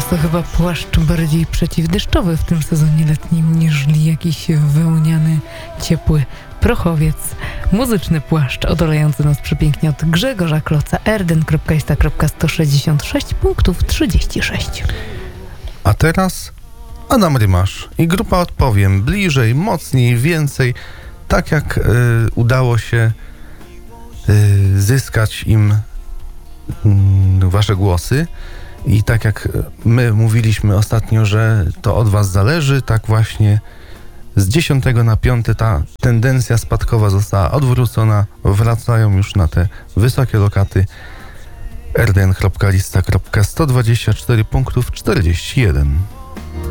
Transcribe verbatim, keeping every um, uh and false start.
to chyba płaszcz bardziej przeciwdeszczowy w tym sezonie letnim niż jakiś wełniany, ciepły prochowiec. Muzyczny płaszcz odolający nas przepięknie od Grzegorza Kloca. erden kropka ista kropka sto sześćdziesiąt sześć punktów trzydzieści sześć. A teraz Adam Rymasz i grupa Odpowiem. Bliżej, mocniej, więcej. Tak jak y, udało się y, zyskać im y, wasze głosy i tak jak my mówiliśmy ostatnio, że to od was zależy, tak właśnie z dziesiątego na piąte ta tendencja spadkowa została odwrócona. Wracają już na te wysokie lokaty. erden kropka lista kropka sto dwadzieścia cztery punktów czterdzieści jeden.